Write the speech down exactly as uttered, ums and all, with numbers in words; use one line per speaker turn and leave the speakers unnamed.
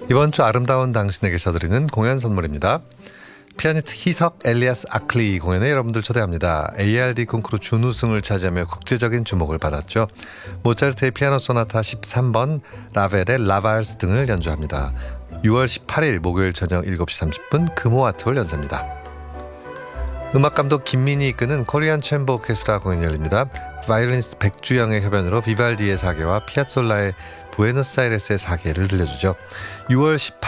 이번 주 아름다운 당신에게서 드리는 공연 선물입니다. 피아니스트 희석 엘리아스 아클리 공연에 여러분들 초대합니다. 에이알디 콩쿠르 준우승을 차지하며 국제적인 주목을 받았죠. 모차르트의 피아노 소나타 십삼 번, 라벨의 라발스 등을 연주합니다. 유월 십팔일 목요일 저녁 일곱 시 삼십 분 금호아트홀 연사입니다. 음악감독 김민희 이끄는 코리안 챔버 오케스트라 공연이 열립니다. 바이올리니스트 백주영의 협연으로 비발디의 사계와 피아솔라의 부에노스아이레스의 사계를 들려주죠. 유월 십팔일